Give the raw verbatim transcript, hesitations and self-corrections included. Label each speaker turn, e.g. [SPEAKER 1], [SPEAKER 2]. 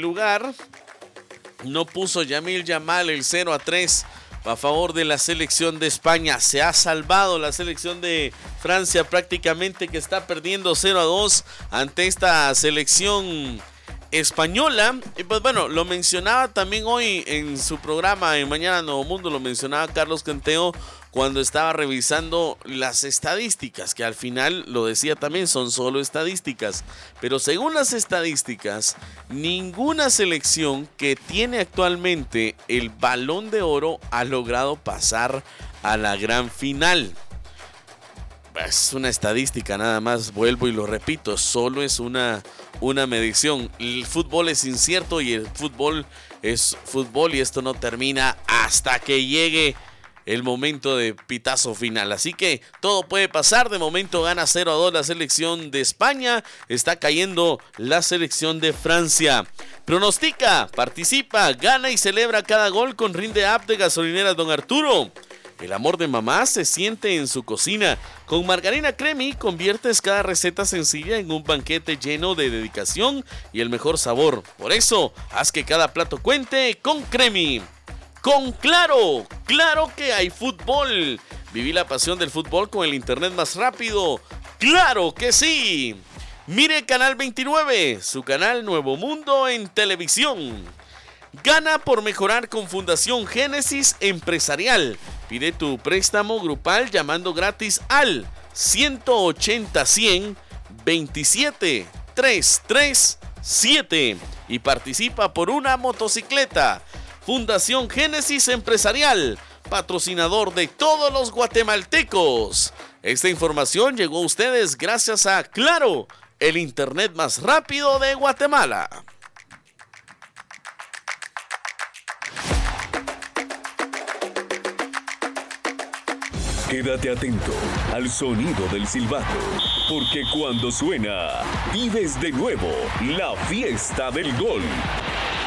[SPEAKER 1] lugar. No puso Yamil Yamal el cero a tres a favor de la selección de España. Se ha salvado la selección de Francia prácticamente, que está perdiendo cero a dos ante esta selección española. Y pues bueno, lo mencionaba también hoy en su programa en Mañana Nuevo Mundo, lo mencionaba Carlos Canteo cuando estaba revisando las estadísticas, que al final lo decía también, son solo estadísticas, pero según las estadísticas, ninguna selección que tiene actualmente el Balón de Oro ha logrado pasar a la gran final. Es una estadística nada más, vuelvo y lo repito, solo es una, una medición. El fútbol es incierto y el fútbol es fútbol y esto no termina hasta que llegue el momento de pitazo final. Así que todo puede pasar. De momento gana cero a dos la selección de España. Está cayendo la selección de Francia. Pronostica, participa, gana y celebra cada gol con Rinde App de Gasolineras Don Arturo. El amor de mamá se siente en su cocina. Con Margarina Cremi conviertes cada receta sencilla en un banquete lleno de dedicación y el mejor sabor. Por eso, haz que cada plato cuente con Cremi. Con Claro, claro que hay fútbol. Viví la pasión del fútbol con el internet más rápido. ¡Claro que sí! Mire Canal veintinueve, su canal Nuevo Mundo en televisión. Gana por mejorar con Fundación Génesis Empresarial. Pide tu préstamo grupal llamando gratis al ciento ochenta cien veintisiete trescientos treinta y siete y participa por una motocicleta. Fundación Génesis Empresarial, patrocinador de todos los guatemaltecos. Esta información llegó a ustedes gracias a Claro, el internet más rápido de Guatemala.
[SPEAKER 2] Quédate atento al sonido del silbato, porque cuando suena, vives de nuevo la fiesta del gol.